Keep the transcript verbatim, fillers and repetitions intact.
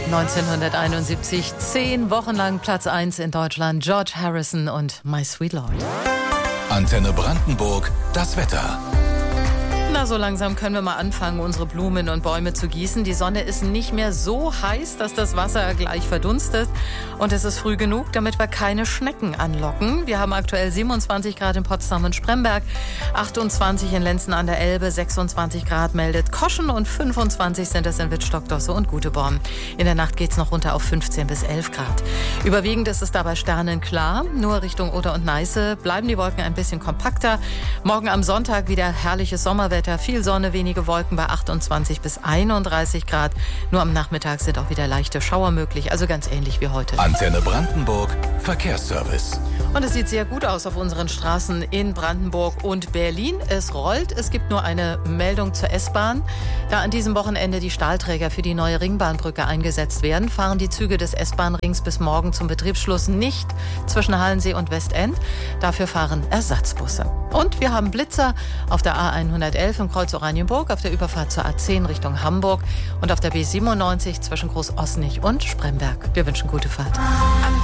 neunzehnhunderteinundsiebzig, zehn Wochen lang Platz eins in Deutschland. George Harrison und My Sweet Lord. Antenne Brandenburg, das Wetter. Na, so langsam können wir mal anfangen, unsere Blumen und Bäume zu gießen. Die Sonne ist nicht mehr so heiß, dass das Wasser gleich verdunstet. Und es ist früh genug, damit wir keine Schnecken anlocken. Wir haben aktuell siebenundzwanzig Grad in Potsdam und Spremberg, achtundzwanzig in Lenzen an der Elbe, sechsundzwanzig Grad meldet Koschen und fünfundzwanzig sind es in Wittstock, Dosse und Guteborn. In der Nacht geht es noch runter auf fünfzehn bis elf Grad. Überwiegend ist es dabei sternenklar. Nur Richtung Oder und Neiße bleiben die Wolken ein bisschen kompakter. Morgen am Sonntag wieder herrliches Sommerwetter. Viel Sonne, wenige Wolken bei achtundzwanzig bis einunddreißig Grad. Nur am Nachmittag sind auch wieder leichte Schauer möglich, also ganz ähnlich wie heute. Antenne Brandenburg, Verkehrsservice. Und es sieht sehr gut aus auf unseren Straßen in Brandenburg und Berlin. Es rollt, es gibt nur eine Meldung zur S-Bahn. Da an diesem Wochenende die Stahlträger für die neue Ringbahnbrücke eingesetzt werden, fahren die Züge des S-Bahn-Rings bis morgen zum Betriebsschluss nicht zwischen Halensee und Westend. Dafür fahren Ersatzbusse. Und wir haben Blitzer auf der A hundertelf im Kreuz Oranienburg, auf der Überfahrt zur A zehn Richtung Hamburg und auf der B siebenundneunzig zwischen Großosnich und Spremberg. Wir wünschen gute Fahrt.